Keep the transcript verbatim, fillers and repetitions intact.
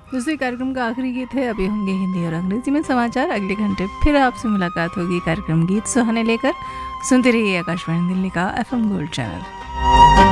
दूसरे कार्यक्रम का आखिरी गीत है। अभी होंगे हिंदी और अंग्रेजी में समाचार। अगले घंटे फिर आपसे मुलाकात होगी कार्यक्रम गीत सुहाने लेकर। सुनते रहिए आकाशवाणी दिल्ली का एफ एम गोल्ड चैनल।